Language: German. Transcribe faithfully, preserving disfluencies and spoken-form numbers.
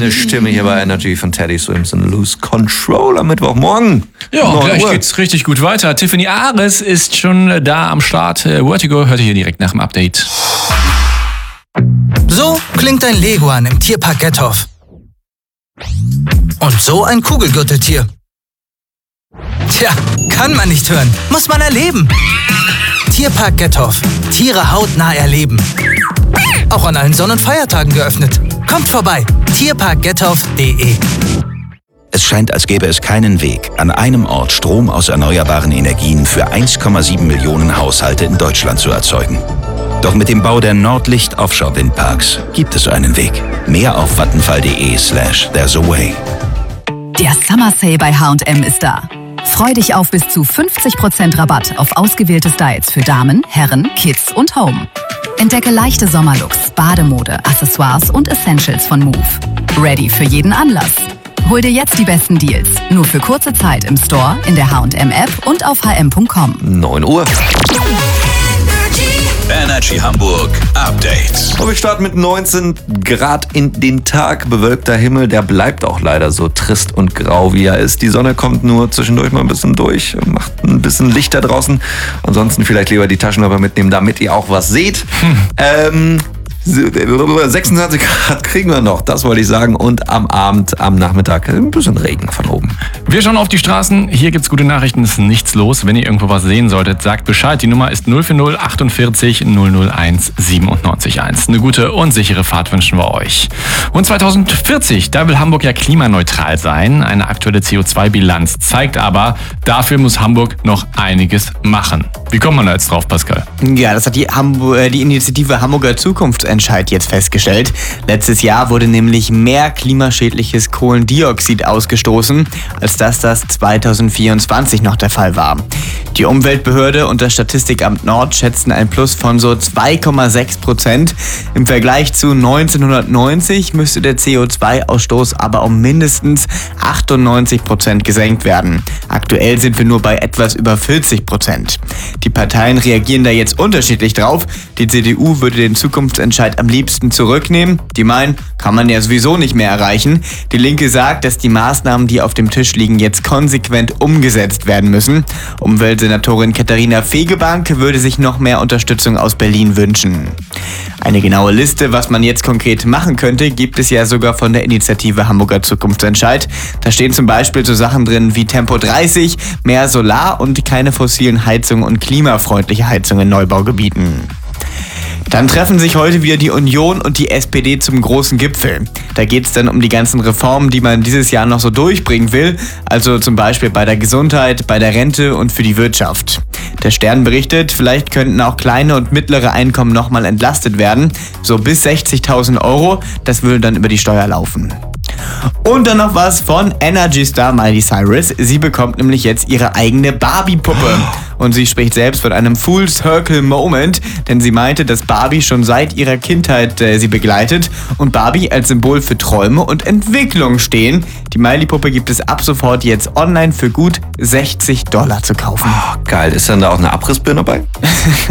Eine Stimme hier bei Energy von Teddy Swims und Lose Control am Mittwochmorgen. Ja, gleich geht's richtig gut weiter. Tiffany Ares ist schon da am Start. Vertigo hört ihr hier direkt nach dem Update. So klingt ein Leguan im Tierpark Gethoff. Und so ein Kugelgürteltier. Tja, kann man nicht hören, muss man erleben. Tierpark Gethoff. Tiere hautnah erleben. Auch an allen Sonn- und Feiertagen geöffnet. Kommt vorbei, tierpark gethoff punkt de. Es scheint, als gäbe es keinen Weg, an einem Ort Strom aus erneuerbaren Energien für eins Komma sieben Millionen Haushalte in Deutschland zu erzeugen. Doch mit dem Bau der Nordlicht Offshore Windparks gibt es einen Weg. Mehr auf vattenfall.de slash there's a way. Der Summer Sale bei H und M ist da. Freu dich auf bis zu fünfzig Prozent Rabatt auf ausgewählte Styles für Damen, Herren, Kids und Home. Entdecke leichte Sommerlooks, Bademode, Accessoires und Essentials von Move. Ready für jeden Anlass. Hol dir jetzt die besten Deals. Nur für kurze Zeit im Store, in der H und M App und auf h m punkt com. neun Uhr. Energy Hamburg Update. Und wir starten mit neunzehn Grad in den Tag. Bewölkter Himmel, der bleibt auch leider so trist und grau, wie er ist. Die Sonne kommt nur zwischendurch mal ein bisschen durch, macht ein bisschen Licht da draußen. Ansonsten vielleicht lieber die Taschenlampe mitnehmen, damit ihr auch was seht. Hm. Ähm... sechsundzwanzig Grad kriegen wir noch, das wollte ich sagen. Und am Abend, am Nachmittag ein bisschen Regen von oben. Wir schauen auf die Straßen. Hier gibt's gute Nachrichten, es ist nichts los. Wenn ihr irgendwo was sehen solltet, sagt Bescheid. Die Nummer ist null vier null achtundvierzig null null eins siebenundneunzig eins. Eine gute und sichere Fahrt wünschen wir euch. Und zweitausendvierzig, da will Hamburg ja klimaneutral sein. Eine aktuelle C O zwei Bilanz zeigt aber, dafür muss Hamburg noch einiges machen. Wie kommt man da jetzt drauf, Pascal? Ja, das hat die, Hamburg, die Initiative Hamburger Zukunftsentscheid jetzt festgestellt. Letztes Jahr wurde nämlich mehr klimaschädliches Kohlendioxid ausgestoßen, als dass das zweitausendvierundzwanzig noch der Fall war. Die Umweltbehörde und das Statistikamt Nord schätzen ein Plus von so zwei Komma sechs Prozent. Im Vergleich zu neunzehnhundertneunzig müsste der C O zwei Ausstoß aber um mindestens achtundneunzig Prozent gesenkt werden. Aktuell sind wir nur bei etwas über vierzig Prozent. Die Parteien reagieren da jetzt unterschiedlich drauf. Die C D U würde den Zukunftsentscheid am liebsten zurücknehmen. Die meinen, kann man ja sowieso nicht mehr erreichen. Die Linke sagt, dass die Maßnahmen, die auf dem Tisch liegen, jetzt konsequent umgesetzt werden müssen. Umweltsenatorin Katharina Fegebank würde sich noch mehr Unterstützung aus Berlin wünschen. Eine genaue Liste, was man jetzt konkret machen könnte, gibt es ja sogar von der Initiative Hamburger Zukunftsentscheid. Da stehen zum Beispiel so Sachen drin wie Tempo dreißig, mehr Solar und keine fossilen Heizungen und klimafreundliche Heizungen in Neubaugebieten. Dann treffen sich heute wieder die Union und die S P D zum großen Gipfel. Da geht es dann um die ganzen Reformen, die man dieses Jahr noch so durchbringen will. Also zum Beispiel bei der Gesundheit, bei der Rente und für die Wirtschaft. Der Stern berichtet, vielleicht könnten auch kleine und mittlere Einkommen nochmal entlastet werden. So bis sechzigtausend Euro, das würde dann über die Steuer laufen. Und dann noch was von Energy Star Miley Cyrus. Sie bekommt nämlich jetzt ihre eigene Barbie-Puppe. Und sie spricht selbst von einem Full Circle Moment, denn sie meinte, dass Barbie schon seit ihrer Kindheit äh, sie begleitet und Barbie als Symbol für Träume und Entwicklung stehen. Die Miley-Puppe gibt es ab sofort jetzt online für gut sechzig Dollar zu kaufen. Oh, geil. Ist dann da auch eine Abrissbirne bei?